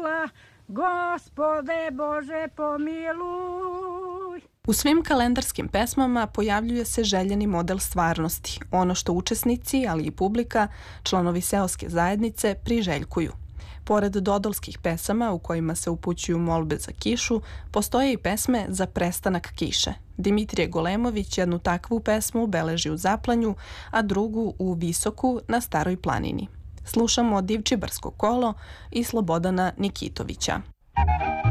kola, Gospode Bože pomiluj. U svim kalendarskim pesmama pojavljuje se željeni model stvarnosti, ono što učesnici, ali i publika, članovi seoske zajednice, priželjkuju. Pored dodolskih pesama u kojima se upućuju molbe za kišu, postoje i pesme za prestanak kiše. Dimitrije Golemović jednu takvu pesmu beleži u Zaplanju, a drugu u Visoku na Staroj planini. Slušamo Divčibarsko kolo i Slobodana Nikitovića.